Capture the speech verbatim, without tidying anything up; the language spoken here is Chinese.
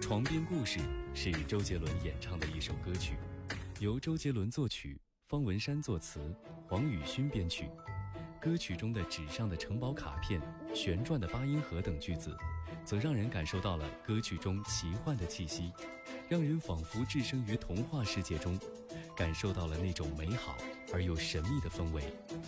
床边故事是周杰伦演唱的一首歌曲，由周杰伦作曲，方文山作词，黄宇勋编曲。歌曲中的纸上的城堡卡片、旋转的八音盒等句子，则让人感受到了歌曲中奇幻的气息，让人仿佛置身于童话世界中，感受到了那种美好而又神秘的氛围。